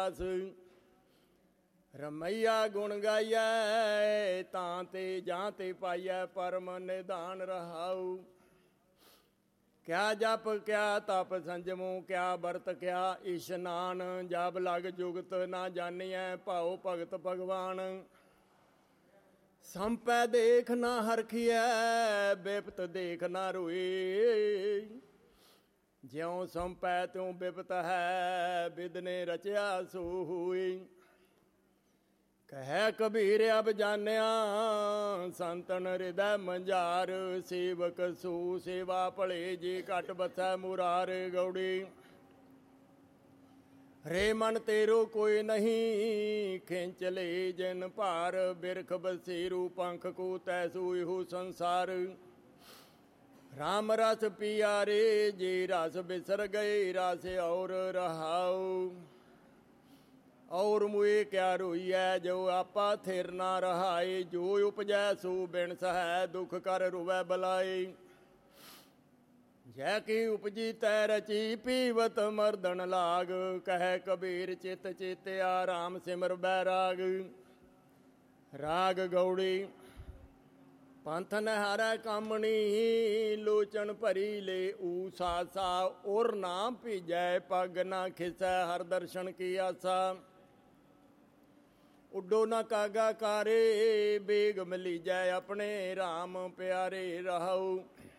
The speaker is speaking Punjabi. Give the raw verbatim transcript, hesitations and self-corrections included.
ਰਸ। ਰਮਈਆ ਗੁਣ ਗਾਈਐ ਤਾਂ ਤੇ ਜਾਂ ਤੇ ਪਾਈਐ ਪਰਮ ਨਿਧਾਨ ਰਹਾਉ। ਕਿਆ ਜਪ ਕਿਆ ਤਪ ਸੰਜਮੂ ਕਿਆ ਵਰਤ ਕਿਆ ਇਸ਼ਨਾਨ। ਜਬ ਲਗ ਜੁਗਤ ਨਾ ਜਾਨੀਐ ਭਾਉ ਭਗਤ ਭਗਵਾਨ। ਸੰਪੈ ਦੇਖ ਨਾ ਹਰਖੀਐ ਬਿਪਤ ਦੇਖ ਨਾ ਰੋਏ। ਜਿਉ ਸੰਪੈ ਤਿਉ ਬਿਪਤ ਹੈ ਬਿਦ ਨੇ ਰਚਿਆ ਸੋ ਹੋਏ। ਕਹਿ ਕਬੀਰ ਅਬ ਜਾਣਿਆ ਸੰਤਨ ਹਿਰਦੈ ਮੰਝਾਰ। ਸੇਵਕ ਸੂ ਸੇਵਾ ਭਲੇ ਜੀ ਘਟ ਬਸੈ ਮੁਰਾਰ ਗੌੜੀ। ਰੇ ਮਨ ਤੇਰੋ ਕੋਈ ਨਹੀਂ ਖਿੰਚ ਲੈ ਜਿਨ ਭਾਰ। ਬਿਰਖ ਬਸੇਰੂ ਪੰਖ ਕੋ ਤੈਸੂ ਇਹੋ ਸੰਸਾਰ। ਰਾਮ ਰਸ ਪਿਆਰੇ ਜੇ ਰਸ ਬਿਸਰ ਗਏ ਰਸ ਔਰ ਰਹਾਉ। ਔਰ ਮੁਏ ਕਿਆ ਰੋਈਐ ਜੋ ਆਪਾ ਥਿਰ ਨਾ ਰਹਾਏ। ਜੋ ਉਪਜੈ ਸੋ ਬਿਨ ਸਹੈ ਦੁਖ ਕਰ ਰੁਵੈ ਬਲਾਏ। ਜੈ ਕੀ ਉਪਜੀ ਤੈ ਰਚੀ ਪੀਵਤ ਮਰਦਨ ਲਾਗ। ਕਹਿ ਕਬੀਰ ਚਿਤ ਚੇਤਿਆ ਰਾਮ ਸਿਮਰ ਬੈਰਾਗ। ਰਾਗ ਗੌੜੀ। ਪੰਥ ਨਹਾਰੈ ਕਾਮਣੀ ਲੋਚਨ ਭਰੀ ਲੈ ਊ ਸਾਸਾ। ਉਰ ਨਾ ਭੀਜੈ ਪੱਗ ਨਾ ਖਿਸੈ ਹਰ ਦਰਸ਼ਨ ਕੀ ਆਸਾ। ਉੱਡੋ ਨਾ ਕਾਗਾ ਕਾਰੇ ਬੇਗ ਮਲੀਜੈ ਆਪਣੇ ਰਾਮ ਪਿਆਰੇ ਰਹਾਉ।